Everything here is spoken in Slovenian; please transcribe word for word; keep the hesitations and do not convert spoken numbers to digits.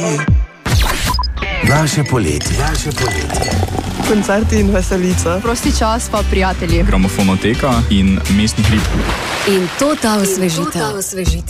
Naše poletje. Naše poletje. Koncerti in veselica. Prosti čas pa prijatelji. Gramofonoteka in mestni hrib. In to ta osvežitev.